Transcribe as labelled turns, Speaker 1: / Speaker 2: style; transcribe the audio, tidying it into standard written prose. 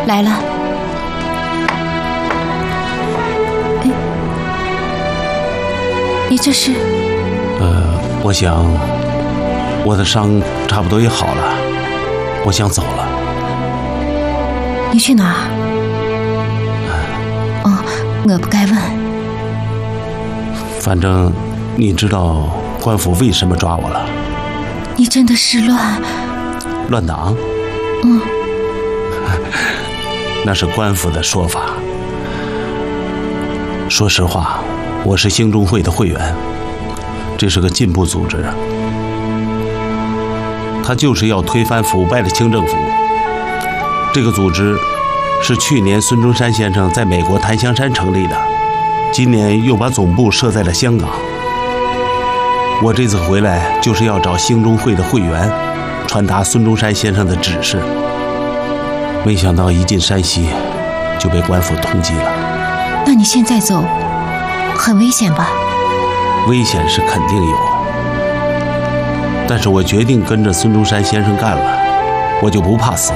Speaker 1: 来了。哎，你这是？
Speaker 2: 我想我的伤差不多也好了，我想走了。
Speaker 1: 你去哪儿？哦，我不该问。
Speaker 2: 反正你知道官府为什么抓我了？
Speaker 1: 你真的是
Speaker 2: 乱党？
Speaker 1: 嗯，
Speaker 2: 那是官府的说法。说实话，我是兴中会的会员，这是个进步组织，他就是要推翻腐败的清政府。这个组织是去年孙中山先生在美国檀香山成立的，今年又把总部设在了香港。我这次回来就是要找兴中会的会员，传达孙中山先生的指示。没想到一进山西就被官府通缉了。
Speaker 1: 那你现在走，很危险吧？
Speaker 2: 危险是肯定有，但是我决定跟着孙中山先生干了，我就不怕死。